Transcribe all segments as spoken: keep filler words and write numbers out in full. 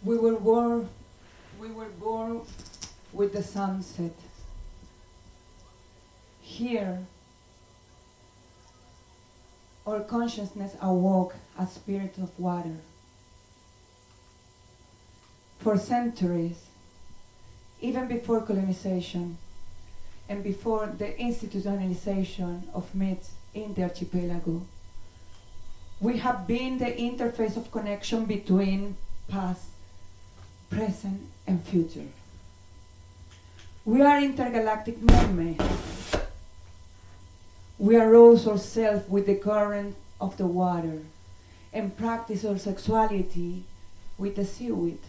We were born, we were born with the sunset. Here, our consciousness awoke as spirit of water. For centuries, even before colonization and before the institutionalization of myths in the archipelago, we have been the interface of connection between past, present, and future. We are intergalactic mermaids. We arouse ourselves with the current of the water and practice our sexuality with the seaweed.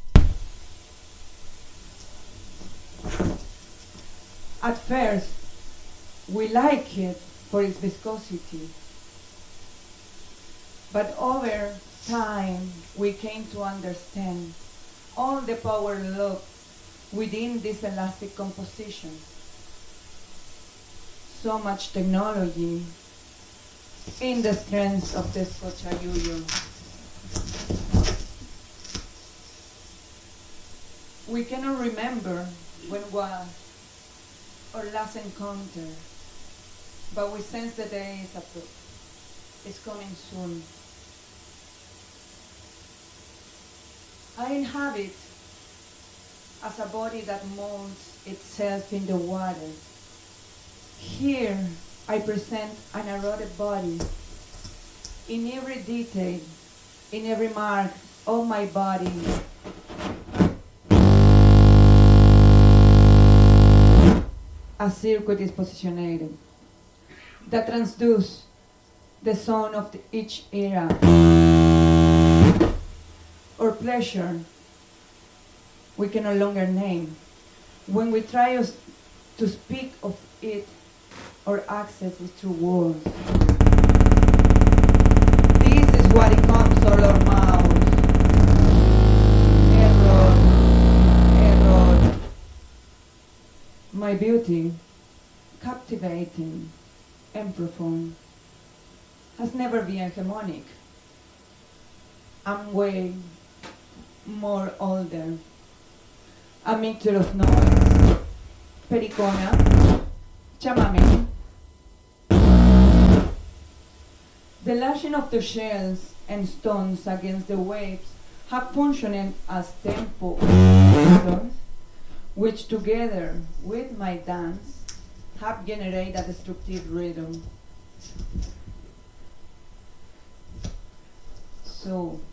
At first, we like it for its viscosity, but over time, we came to understand all the power locked within this elastic composition. So much technology in the strength of the Scochayuyo. We cannot remember when was our last encounter, but we sense the day is approaching. It's coming soon. I inhabit as a body that molds itself in the water. Here, I present an eroded body. In every detail, in every mark of my body, a circuit is positioned that transduces the zone of the, each era. Or pleasure, we can no longer name. When we try to speak of it, our access is through words. This is what it comes out of our mouths. Error, error. My beauty, captivating and profound, has never been hegemonic. I'm way more older. A mixture of noise, pericona, chamamé. The lashing of the shells and stones against the waves have functioned as tempo regulators, which together with my dance have generated a destructive rhythm. So,